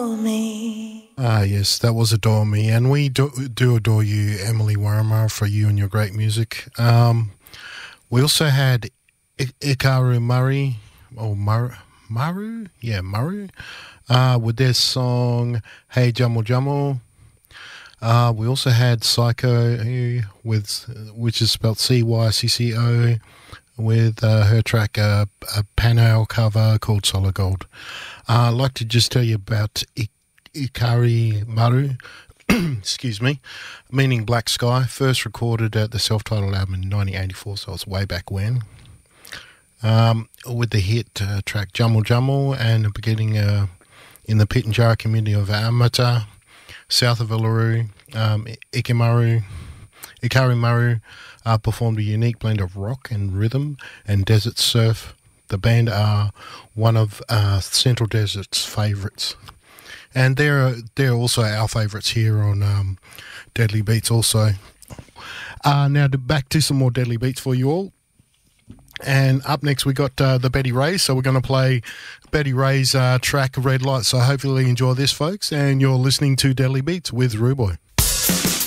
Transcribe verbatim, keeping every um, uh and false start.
adore me. Ah, yes, that was Adore Me, and we do, do adore you, Emily Warama, for you and your great music. Um, we also had I- Ikaru Murray, or Mur- Maru, yeah, Maru, uh, with their song Hey Jamal Jamal. Uh, we also had Psycho, with which is spelled C Y C C O, with uh, her track, uh, a Panel cover called Solid Gold. Uh, I'd like to just tell you about I- Ikari Maru, excuse me, meaning Black Sky, first recorded at the self-titled album in nineteen eighty-four, so it's way back when. Um, with the hit uh, track Jamal Jamal, and beginning uh, in the Pitjantjatjara community of Amata, south of Uluru, um, Ikimaru, Ikari Maru uh, performed a unique blend of rock and rhythm and desert surf. The band are one of uh, Central Desert's favourites. And they're, they're also our favourites here on um, Deadly Beats also. Uh, now to, back to some more Deadly Beats for you all. And up next we got uh, the Betty Rays, so we're going to play Betty Ray's uh, track Red Light. So hopefully you enjoy this, folks, and you're listening to Deadly Beats with Ruboy.